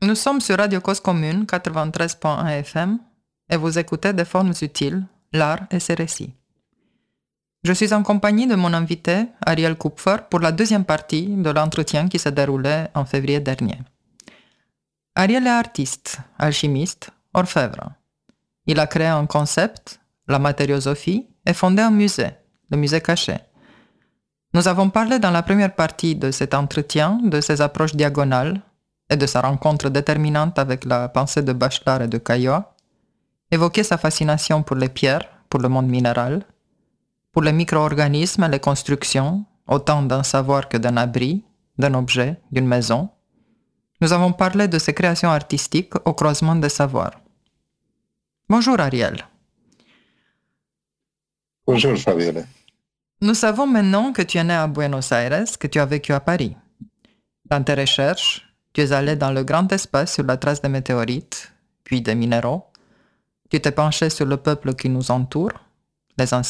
Nous sommes sur Radio Cause Commune 93.1 FM et vous écoutez Des formes utiles, l'art et ses récits. Je suis en compagnie de mon invité, Ariel Kupfer, pour la deuxième partie de l'entretien qui s'est déroulé en février dernier. Ariel est artiste, alchimiste, orfèvre. Il a créé un concept, la matériosophie, et fondé un musée, le musée caché. Nous avons parlé dans la première partie de cet entretien de ses approches diagonales et de sa rencontre déterminante avec la pensée de Bachelard et de Caillois, évoqué sa fascination pour les pierres, pour le monde minéral, pour les micro-organismes et les constructions, autant d'un savoir que d'un abri, d'un objet, d'une maison. Nous avons parlé de ses créations artistiques au croisement des savoirs. Bonjour Ariel. Bonjour Fabiola. Nous savons maintenant que tu es né à Buenos Aires, que tu as vécu à Paris. Dans tes recherches, tu es allé dans le grand espace sur la trace des météorites, puis des minéraux. Tu t'es penché sur le peuple qui nous entoure, les